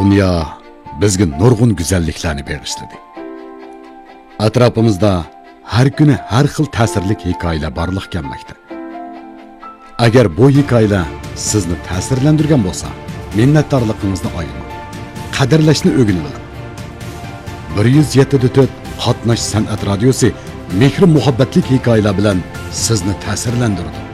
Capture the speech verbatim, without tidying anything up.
Dünya bizga nurg'un go'zalliklarni bag'ishladi. Atrofimizda har kuni har xil ta'sirli hikoyalar borliq kelmoqda. Agar bu hikoyalar sizni ta'sirlantirgan bo'lsa, minnatdorligingizni ayamang. Qadrlashni o'rganib oling. bir yuz yetti nuqta to'rt Qatnash san'at radiosi mehr muhabbatlik hikoyalar bilan sizni ta'sirlantiradi.